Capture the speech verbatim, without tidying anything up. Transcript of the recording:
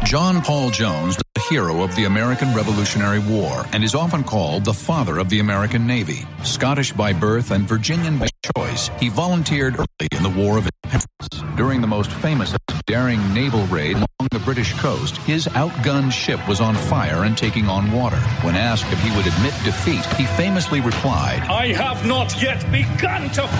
John Paul Jones, the hero of the American Revolutionary War, and is often called the father of the American Navy. Scottish by birth and Virginian by choice, he volunteered early in the War of Independence. During the most famous daring naval raid along the British coast, his outgunned ship was on fire and taking on water. When asked if he would admit defeat, he famously replied, "I have not yet begun to